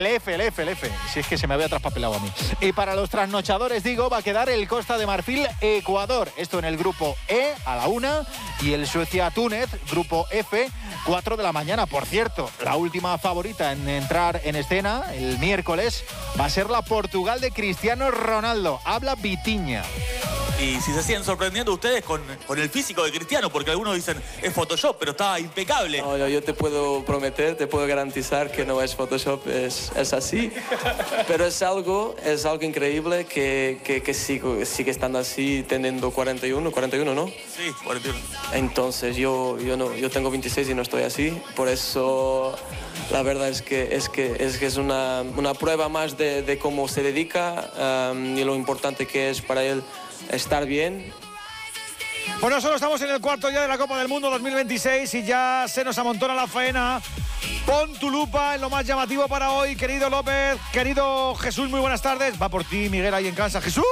El F. Si es que se me había traspapelado a mí. Y para los trasnochadores, digo, va a quedar el Costa de Marfil-Ecuador. Esto en el grupo E, a la 1. Y el Suecia-Túnez, grupo F, 4 de la mañana. Por cierto, la última favorita en entrar en escena, el miércoles, va a ser la Portugal de Cristiano Ronaldo. Habla Vitinha. Y si se siguen sorprendiendo ustedes con el físico de Cristiano, porque algunos dicen es Photoshop, pero está impecable. No, yo te puedo prometer, te puedo garantizar que no es Photoshop, es así. Pero es algo increíble que sigue estando así, teniendo 41, ¿no? Sí, 41. Entonces yo tengo 26 y no estoy así, por eso la verdad es que es una prueba más de cómo se dedica y lo importante que es para él estar bien. Bueno, solo estamos en el cuarto día de la Copa del Mundo 2026 y ya se nos amontona la faena. Pon tu lupa en lo más llamativo para hoy, querido López, querido Jesús, muy buenas tardes. Va por ti, Miguel, ahí en casa. ¡Jesús!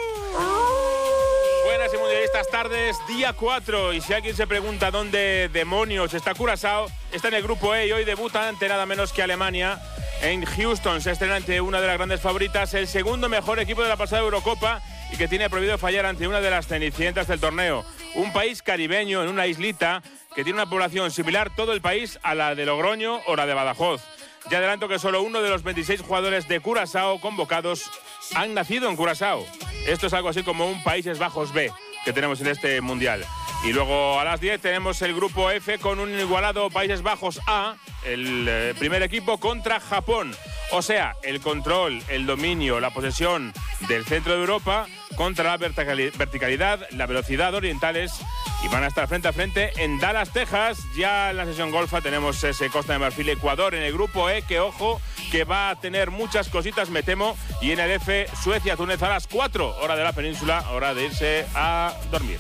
Buenas y mundialistas tardes, día 4. Y si alguien se pregunta dónde demonios está Curazao, está en el grupo E y hoy debuta ante nada menos que Alemania. En Houston se estrena ante una de las grandes favoritas, el segundo mejor equipo de la pasada Eurocopa y que tiene prohibido fallar ante una de las cenicientas del torneo. Un país caribeño en una islita que tiene una población similar todo el país a la de Logroño o la de Badajoz. Ya adelanto que solo uno de los 26 jugadores de Curazao convocados han nacido en Curazao. Esto es algo así como un Países Bajos B que tenemos en este Mundial. Y luego a las 10 tenemos el grupo F con un igualado Países Bajos A, el primer equipo contra Japón. O sea, el control, el dominio, la posesión del centro de Europa contra la verticalidad, la velocidad orientales y van a estar frente a frente en Dallas, Texas. Ya en la sesión golfa tenemos ese Costa de Marfil-Ecuador en el grupo E, que ojo, que va a tener muchas cositas, me temo. Y en el F, Suecia-Túnez a las 4, hora de la península, hora de irse a dormir.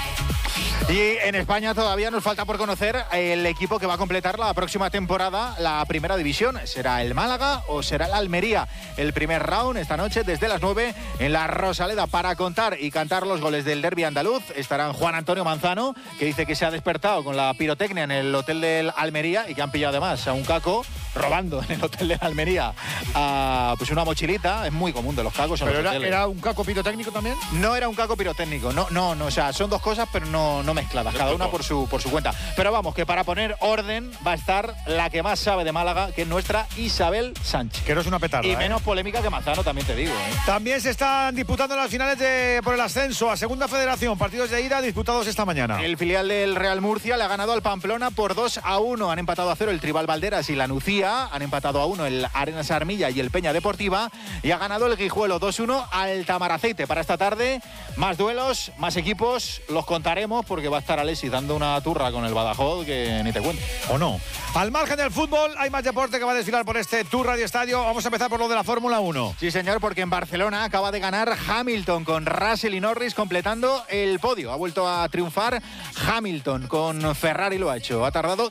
Y en España todavía nos falta por conocer el equipo que va a completar la próxima temporada la primera división. ¿Será el Málaga o será el Almería? El primer round esta noche desde las 9 en la Rosaleda. Para contar y cantar los goles del derbi andaluz estarán Juan Antonio Manzano, que dice que se ha despertado con la pirotecnia en el hotel del Almería y que han pillado además a un caco robando en el hotel de Almería pues una mochilita. Es muy común de los cacos. ¿Pero era un caco pirotécnico también? No era un caco pirotécnico, no, o sea, son dos cosas, pero no mezcladas, cada una por su cuenta. Pero vamos, que para poner orden va a estar la que más sabe de Málaga, que es nuestra Isabel Sánchez. Que no es una petarda. Y menos polémica que Manzano, también te digo. También se están disputando las finales por el ascenso a Segunda Federación. Partidos de ida disputados esta mañana. El filial del Real Murcia le ha ganado al Pamplona por 2-1. Han empatado a 0 el Tribal Valderas y la Nucía. Han empatado a 1 el Arenas Armilla y el Peña Deportiva. Y ha ganado el Guijuelo 2-1 al Tamaraceite. Para esta tarde, más duelos, más equipos. Los contaremos porque va a estar Alexis dando una turra con el Badajoz que ni te cuento. ¿O no? Al margen del fútbol, hay más deporte que va a desfilar por este Tour Radio Estadio. Vamos a empezar por lo de la Fórmula 1. Sí, señor, porque en Barcelona acaba de ganar Hamilton con Russell y Norris completando el podio. Ha vuelto a triunfar Hamilton con Ferrari, lo ha hecho. Ha tardado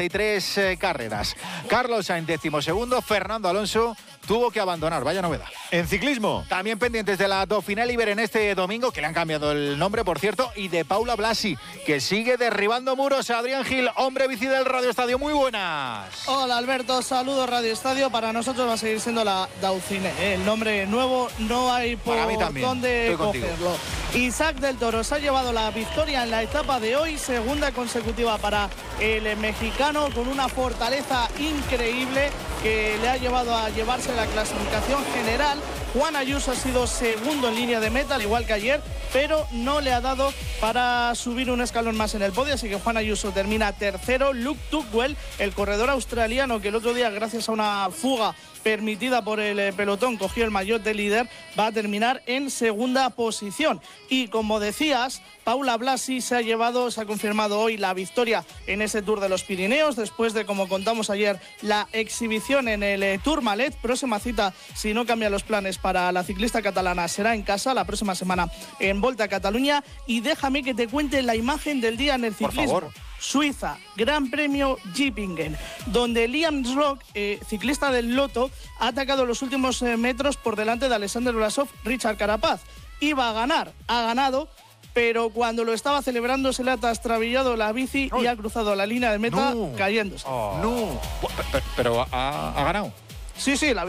33 carreras. Carlos Sainz, 12º. Fernando Alonso tuvo que abandonar. Vaya novedad. En ciclismo. También pendientes de la Dauphiné Libre en este domingo, que le han cambiado el nombre, por cierto, y de Paula Blasi, que sigue derribando muros. Adrián Gil, hombre bici del Radio Estadio, muy buenas. Hola Alberto, saludos Radio Estadio. Para nosotros va a seguir siendo la Dauphiné. El nombre nuevo no hay por dónde cogerlo. Isaac del Toro se ha llevado la victoria en la etapa de hoy, segunda consecutiva para el mexicano, con una fortaleza increíble que le ha llevado a llevarse la clasificación general. Juan Ayuso ha sido segundo en línea de meta, al igual que ayer, pero no le ha dado para subir un escalón más en el podio, así que Juan Ayuso termina tercero. Luke Tugwell, el corredor australiano que el otro día, gracias a una fuga permitida por el pelotón, cogió el maillot de líder, va a terminar en segunda posición. Y como decías, Paula Blasi se ha confirmado hoy la victoria en ese Tour de los Pirineos, después de, como contamos ayer, la exhibición en el Tourmalet. Próxima cita, si no cambian los planes para la ciclista catalana, será en casa la próxima semana en Volta a Cataluña. Y déjame que te cuente la imagen del día en el ciclismo. Por favor. Suiza, Gran Premio Gippingen, donde Liam Rock, ciclista del Lotto, ha atacado los últimos metros por delante de Alexander Vlasov, Richard Carapaz. Iba a ganar, ha ganado, pero cuando lo estaba celebrando se le ha trastabillado la bici y ha cruzado la línea de meta cayéndose. No, pero ha ganado. Sí, la